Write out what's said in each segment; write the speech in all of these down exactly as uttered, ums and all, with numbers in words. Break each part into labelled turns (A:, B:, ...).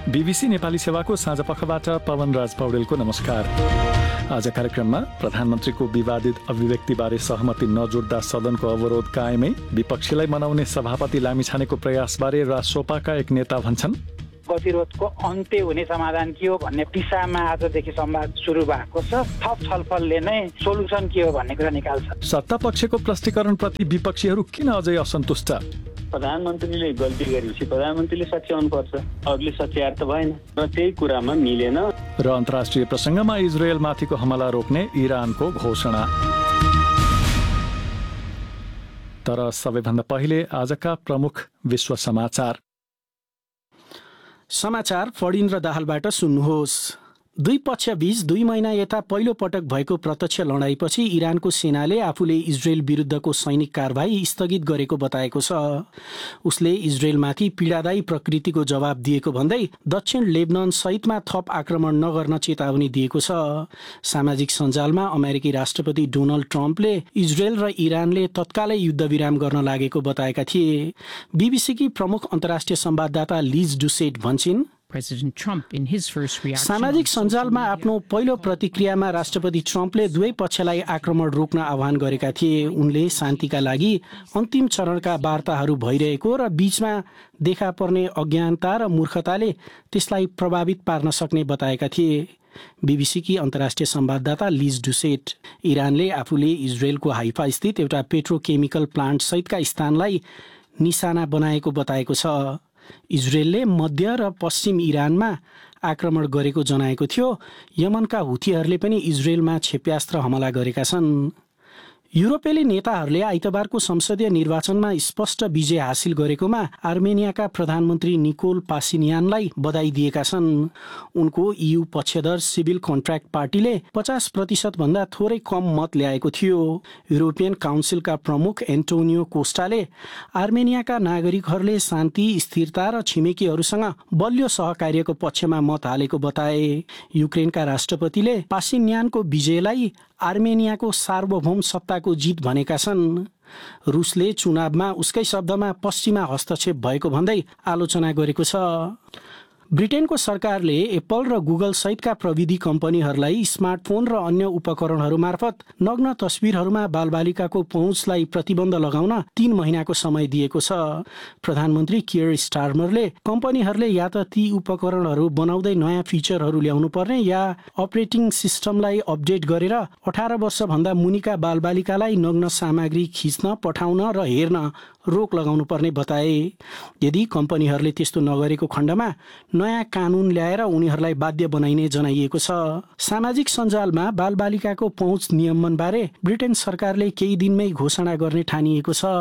A: BBC Nepali सेवाको साँझ पखबाट पवन राज पौडेलको नमस्कार। आज कार्यक्रममा प्रधानमन्त्रीको विवादित अभिव्यक्तिबारे सहमति नजोड्दा सदनको अवरोध कायमै, विपक्षीलाई मनाउने सभापति लामिछानेको प्रयासबारे रासोपाका एक नेता भन्छन्।
B: गतिरोधको अन्त्य हुने समाधान के हो भन्ने दिशामा आजदेखि संवाद सुरु भएको छ। थप छलफलले नै सोलुसन के हो भन्ने कुरा निकाल्छ।
A: सत्ता पक्षको प्रष्टीकरणप्रति विपक्षीहरू किन अझै असन्तुष्ट?
C: प्रधानमन्त्रीले गल्ती गरेपछि प्रधानमन्त्रीले सच्याउनु पर्छ, अरूले सच्याएर त भएन र त्यही कुरामा मिलेन।
A: र अन्तर्राष्ट्रिय प्रसङ्गमा इजरायलमाथिको हमला रोक्ने इरानको घोषणा। तर सबैभन्दा पहिले आजका प्रमुख विश्व समाचार।
D: समाचार फडिन र दाहालबाट सुन्नुहोस्। दुई पक्षबीच दुई महिना यता पहिलो पटक भएको प्रत्यक्ष लडाईपछि इरानको सेनाले आफूले इजरायल विरुद्धको सैनिक कारबाही स्थगित गरेको बताएको छ। उसले इजरायलमाथि पीडादायी प्रकृतिको जवाब दिएको भन्दै दक्षिण लेबनान सहितमा थप आक्रमण नगर्न चेतावनी दिएको छ। सामाजिक सञ्जालमा अमेरिकी राष्ट्रपति डोनाल्ड ट्रम्पले इजरायल र इरानले तत्कालै युद्धविराम गर्न लागेको बताएका थिए। बीबीसीकी प्रमुख अन्तर्राष्ट्रिय संवाददाता लिज डुसेट भन्छन्, सामाजिक सञ्जालमा आफ्नो पहिलो प्रतिक्रियामा राष्ट्रपति ट्रम्पले दुवै पक्षलाई आक्रमण रोक्न आह्वान गरेका थिए। उनले शान्तिका लागि अन्तिम चरणका वार्ताहरू भइरहेको र बीचमा देखा पर्ने अज्ञानता र मूर्खताले त्यसलाई प्रभावित पार्न सक्ने बताएका थिए। बीबीसीकी अन्तर्राष्ट्रिय संवाददाता लिज डुसेट इरानले आफूले इजरायलको हाइफा स्थित एउटा पेट्रोकेमिकल प्लान्ट सहितका स्थानलाई निशाना बनाएको बताएको छ। इजरायलले मध्य र पश्चिम इरानमा आक्रमण गरेको जनाएको थियो। यमनका हुथीहरूले पनि इजरायलमा क्षेप्यास्त्र हमला गरेका छन्। युरोपेली नेताहरूले आइतबारको संसदीय निर्वाचनमा स्पष्ट विजय हासिल गरेकोमा आर्मेनियाका प्रधानमन्त्री निकोल पासिनियानलाई बधाई दिएका छन्। उनको ईयू पक्षधर सिभिल कन्ट्र्याक्ट पार्टीले पचास प्रतिशत भन्दा थोरै कम मत ल्याएको थियो। युरोपियन काउन्सिलका प्रमुख एन्टोनियो कोस्टाले आर्मेनियाका नागरिकहरूले शान्ति, स्थिरता र छिमेकीहरूसँग बलियो सहकार्यको पक्षमा मत हालेको बताए। युक्रेनका राष्ट्रपतिले पासिन्यानको विजयलाई आर्मेनियाको सार्वभौम सत्ताको जित भनेका छन्। रुसले चुनावमा उसकै शब्दमा पश्चिमा हस्तक्षेप भएको भन्दै आलोचना गरेको छ। ब्रिटेनको सरकारले एप्पल र गुगल सहितका प्रविधि कम्पनीहरूलाई स्मार्टफोन र अन्य उपकरणहरू मार्फत नग्न तस्बिरहरूमा बालबालिकाको पहुँचलाई प्रतिबन्ध लगाउन तीन महिनाको समय दिएको छ। प्रधानमन्त्री कियर स्टारमरले कम्पनीहरूले या त ती उपकरणहरू बनाउँदै नयाँ फिचरहरू ल्याउनु पर्ने या अपरेटिङ सिस्टमलाई अपडेट गरेर अठार वर्षभन्दा मुनिका बालबालिकालाई नग्न सामग्री खिच्न, पठाउन र हेर्न रोक लगाउनु पर्ने बताए। यदि कम्पनीहरूले त्यस्तो नगरेको खण्डमा नयाँ कानुन ल्याएर उनीहरूलाई बाध्य बनाइने जनाइएको छ। सामाजिक सञ्जालमा बालबालिकाको पहुँच नियमनबारे ब्रिटेन सरकारले केही दिनमै घोषणा गर्ने ठानिएको छ।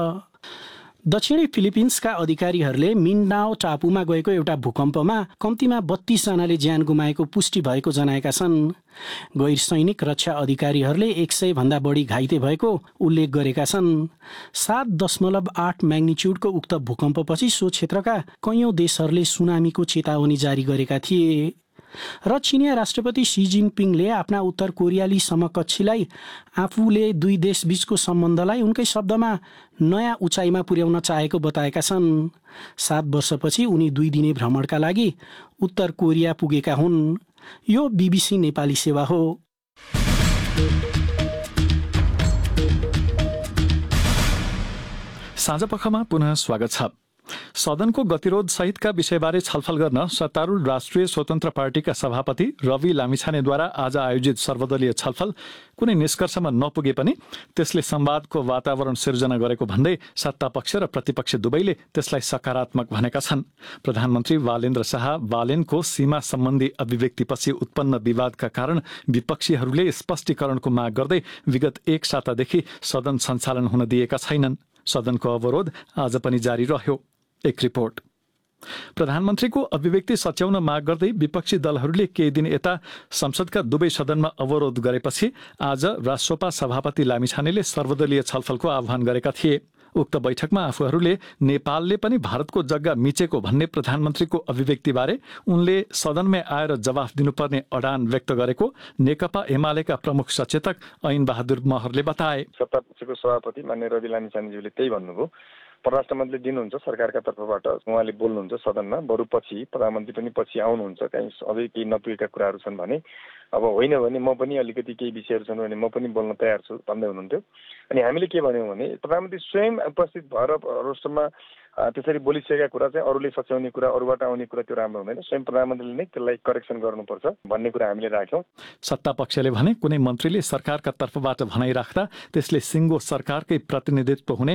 D: दक्षिणी फिलिपिन्सका अधिकारीहरूले मिन्डाओ टापुमा गएको एउटा भूकम्पमा कम्तीमा बत्तीस जनाले ज्यान गुमाएको पुष्टि भएको जनाएका छन्। गैर सैनिक रक्षा अधिकारीहरूले एक सय भन्दा बढी घाइते भएको उल्लेख गरेका छन्। सात दशमलव आठ म्याग्निच्युडको उक्त भूकम्पपछि सो क्षेत्रका कैयौं देशहरूले सुनामीको चेतावनी जारी गरेका थिए। र चिनिया राष्ट्रपति सी जिनपिङले आफ्ना उत्तर कोरियाली समकक्षीलाई आफूले दुई देशबीचको सम्बन्धलाई उनकै शब्दमा नयाँ उचाइमा पुर्याउन चाहेको बताएका छन्। सात वर्षपछि उनी दुई दिने भ्रमणका लागि उत्तर कोरिया पुगेका हुन्। यो बीबीसी नेपाली सेवा हो।
A: साँझपखमा पुनः स्वागत छ। सदनको गतिरोध सहितका विषयबारे छलफल गर्न सत्तारूढ राष्ट्रिय स्वतन्त्र पार्टीका सभापति रवि लामिछानेद्वारा आज आयोजित सर्वदलीय छलफल कुनै निष्कर्षमा नपुगे पनि त्यसले संवादको वातावरण सिर्जना गरेको भन्दै सत्तापक्ष र प्रतिपक्ष दुवैले त्यसलाई सकारात्मक भनेका छन्। प्रधानमन्त्री बालेन्द्र शाह बालेनको सीमा सम्बन्धी अभिव्यक्तिपछि उत्पन्न विवादका कारण विपक्षीहरूले स्पष्टीकरणको माग गर्दै विगत एक सातादेखि सदन सञ्चालन हुन दिएका छैनन्। सदनको अवरोध आज पनि जारी रह्यो। एक रिपोर्ट। प्रधानमन्त्रीको अभिव्यक्ति सच्याउन माग गर्दै विपक्षी दलहरूले केही दिन यता संसदका दुवै सदनमा अवरोध गरेपछि आज राष्ट्रसभा सभापति लामिछानेले सर्वदलीय छलफलको आह्वान गरेका थिए। उक्त बैठकमा आफूहरूले नेपालले पनि भारतको जग्गा मिचेको भन्ने प्रधानमन्त्रीको अभिव्यक्तिबारे उनले सदनमै आएर जवाफ दिनुपर्ने अडान व्यक्त गरेको नेकपा एमालेका प्रमुख सचेतक ऐन बहादुर महरले बताए।
E: सत्तापक्षको सभापति माननीय रवि लामिछानेज्यूले त्यही भन्नुभयो। परराष्ट्र मन्त्रीले दिनुहुन्छ सरकारका तर्फबाट, उहाँले बोल्नुहुन्छ सदनमा, बरु पछि प्रधानमन्त्री पनि पछि आउनुहुन्छ, कहीँ अझै केही नपुगेका कुराहरू छन् भने, अब होइन भने म पनि अलिकति केही विषयहरू छन् भने म पनि बोल्न तयार छु भन्दै हुनुहुन्थ्यो। अनि हामीले के भन्यौँ भने प्रधानमन्त्री स्वयं उपस्थित भएर रोस्टरमा त्यसरी बोलिसकेका कुरा चाहिँ अरूले सच्याउने कुरा, अरूबाट आउने कुरा त्यो राम्रो हुँदैन, स्वयं प्रधानमन्त्रीले नै त्यसलाई करेक्सन गर्नुपर्छ भन्ने कुरा हामीले राख्यौँ।
A: सत्ता पक्षले भने कुनै मन्त्रीले सरकारका तर्फबाट भनाइ राख्दा त्यसले सिङ्गो सरकारकै प्रतिनिधित्व हुने